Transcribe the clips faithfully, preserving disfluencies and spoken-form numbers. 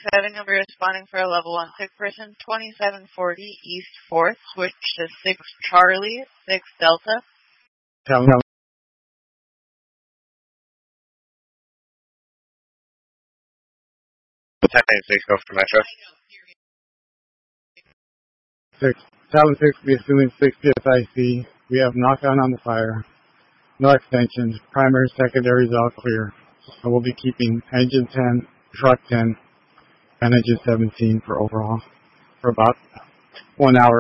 seven, you'll be responding for a level one sick person, twenty-seven forty East fourth, switch to six Charlie, six Delta. Tell them. Battalion six, go for Metro. six. Talon six, we assuming six P S I C. We have knockdown on the fire. No extensions. Primary, secondaries all clear. So we'll be keeping engine ten, truck ten, and engine seventeen for overhaul for about one hour.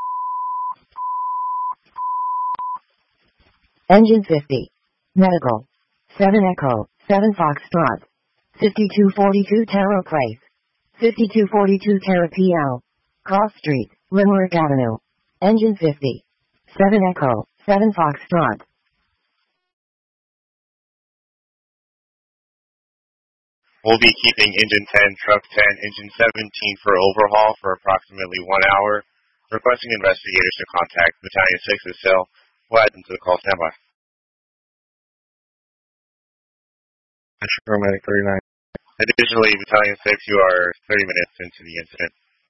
Engine fifty. Medical. seven Echo, seven Foxtrot. fifty-two forty-two Terra Place. fifty-two forty-two Terra P L. Cross Street, Limerick Avenue. Engine fifty. seven Echo, seven Foxtrot. We'll be keeping engine ten, truck ten, engine seventeen for overhaul for approximately one hour. Requesting investigators to contact Battalion six's cell. We'll add them to the call. Standby. Paramedic thirty-nine. Additionally, Battalion six, you are thirty minutes into the incident.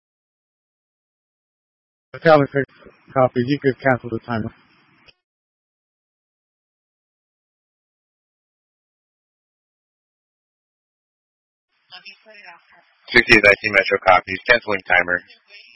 Battalion six copies. You could cancel the timer. sixty is I C Metro copies. Canceling timer.